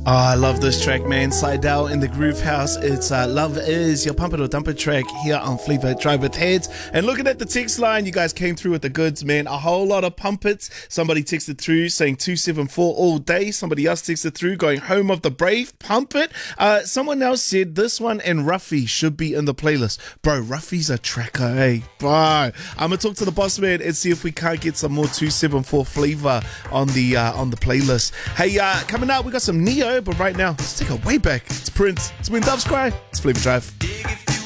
Oh, I love this track, man. Slidell in the Groove House. It's Love Is, your Pump It or Dump It track here on Flavor Drive with Heads. And looking at the text line, you guys came through with the goods, man. A whole lot of pump its. Somebody texted through saying 274 all day. Somebody else texted through going Home of the Brave, pump it. Someone else said this one and Ruffy should be in the playlist. Bro, Ruffy's a tracker, hey. Bro, I'm going to talk to the boss man and see if we can't get some more 274 flavor on the playlist. Hey, coming up, we got some Neo. But right now, let's take it way back. It's Prince. It's When Doves Cry. It's Flavor Drive.